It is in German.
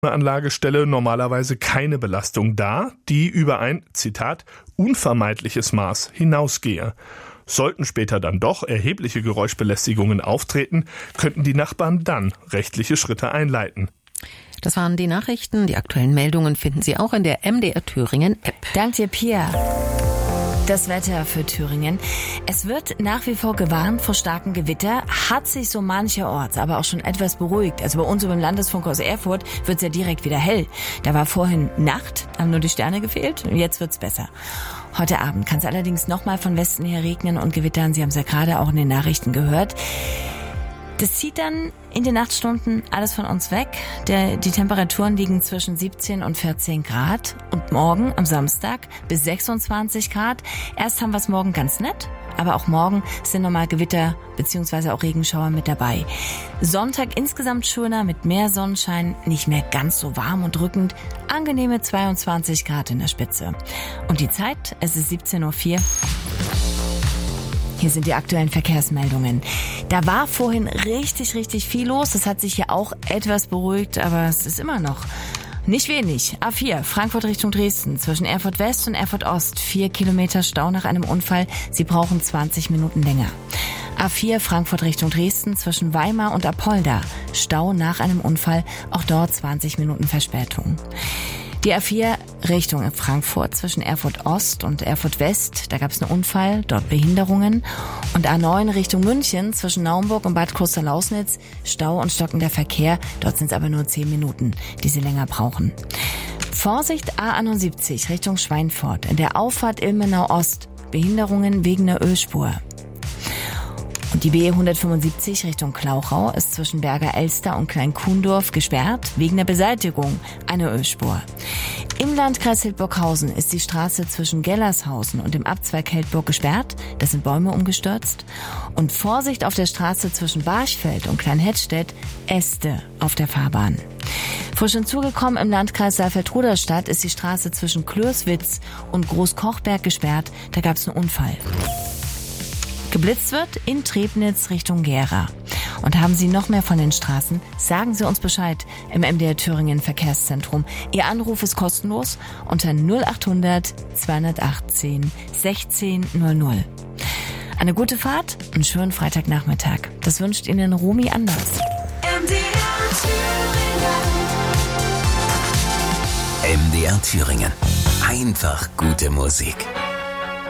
Anlage stelle normalerweise keine Belastung dar, die über ein, Zitat, unvermeidliches Maß hinausgehe. Sollten später dann doch erhebliche Geräuschbelästigungen auftreten, könnten die Nachbarn dann rechtliche Schritte einleiten. Das waren die Nachrichten. Die aktuellen Meldungen finden Sie auch in der MDR Thüringen App. Dank dir, Pia. Das Wetter für Thüringen. Es wird nach wie vor gewarnt vor starken Gewitter, hat sich so mancherorts aber auch schon etwas beruhigt. Also bei uns über dem Landesfunk aus Erfurt wird es ja direkt wieder hell. Da war vorhin Nacht, haben nur die Sterne gefehlt und jetzt wird's besser. Heute Abend kann es allerdings nochmal von Westen her regnen und gewittern. Sie haben es ja gerade auch in den Nachrichten gehört. Das zieht dann in den Nachtstunden alles von uns weg. Die Temperaturen liegen zwischen 17 und 14 Grad. Und morgen, am Samstag, bis 26 Grad. Erst haben wir es morgen ganz nett, aber auch morgen sind nochmal Gewitter bzw. auch Regenschauer mit dabei. Sonntag insgesamt schöner, mit mehr Sonnenschein, nicht mehr ganz so warm und drückend. Angenehme 22 Grad in der Spitze. Und die Zeit, es ist 17:04 Uhr. Hier sind die aktuellen Verkehrsmeldungen. Da war vorhin richtig viel los. Das hat sich ja auch etwas beruhigt, aber es ist immer noch nicht wenig. A4, Frankfurt Richtung Dresden, zwischen Erfurt West und Erfurt Ost. 4 Kilometer Stau nach einem Unfall. Sie brauchen 20 Minuten länger. A4, Frankfurt Richtung Dresden, zwischen Weimar und Apolda. Stau nach einem Unfall. Auch dort 20 Minuten Verspätung. Die A4 Richtung Frankfurt zwischen Erfurt Ost und Erfurt West, da gab es einen Unfall, dort Behinderungen. Und A9 Richtung München zwischen Naumburg und Bad Klosterlausnitz, Stau und stockender Verkehr, dort sind es aber nur 10 Minuten, die sie länger brauchen. Vorsicht A71 Richtung Schweinfurt, in der Auffahrt Ilmenau Ost, Behinderungen wegen einer Ölspur. Und die B175 Richtung Klauchau ist zwischen Berger Elster und Klein-Kuhndorf gesperrt, wegen der Beseitigung einer Ölspur. Im Landkreis Hildburghausen ist die Straße zwischen Gellershausen und dem Abzweig Heldburg gesperrt, da sind Bäume umgestürzt. Und Vorsicht auf der Straße zwischen Barchfeld und Kleinhettstedt, Äste auf der Fahrbahn. Frisch hinzugekommen im Landkreis Saalfeld-Ruderstadt ist die Straße zwischen Klörswitz und Großkochberg gesperrt, da gab es einen Unfall. Geblitzt wird in Trebnitz Richtung Gera. Und haben Sie noch mehr von den Straßen? Sagen Sie uns Bescheid im MDR Thüringen Verkehrszentrum. Ihr Anruf ist kostenlos unter 0800 218 1600. Eine gute Fahrt, einen schönen Freitagnachmittag. Das wünscht Ihnen Romy Anders. MDR Thüringen. Einfach gute Musik.